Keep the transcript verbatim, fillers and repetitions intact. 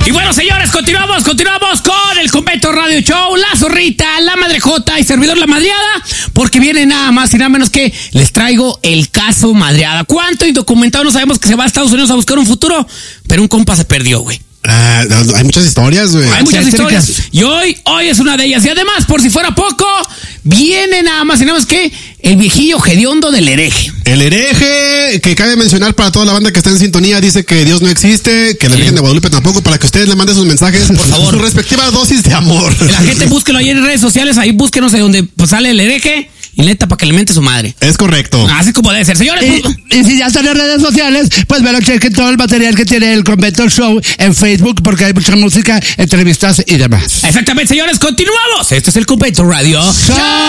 Y bueno, señores, continuamos, continuamos con el Convento Radio Show, la Zorrita, la Madrejota y servidor La Madreada, porque viene nada más y nada menos que les traigo el caso Madreada. ¿Cuánto indocumentado no sabemos que se va a Estados Unidos a buscar un futuro? Pero un compa se perdió, güey. Ah, hay muchas historias, güey. Hay muchas historias. Y hoy, hoy es una de ellas. Y además, por si fuera poco, viene nada más y nada más que el viejillo hediondo del hereje. El hereje, que cabe mencionar para toda la banda que está en sintonía, dice que Dios no existe, que la Virgen de Guadalupe tampoco, para que ustedes le manden sus mensajes, por favor, su respectiva dosis de amor. La gente búsquelo ahí en redes sociales, ahí búsquenos de donde pues, sale el hereje. Y neta, para que le mente su madre. Es correcto. Así como debe ser. Señores, y, pues, y si ya están en redes sociales, pues bueno, chequen todo el material que tiene el Convento Show en Facebook, porque hay mucha música, entrevistas y demás. Exactamente, señores, continuamos. Esto es el Convento Radio Show.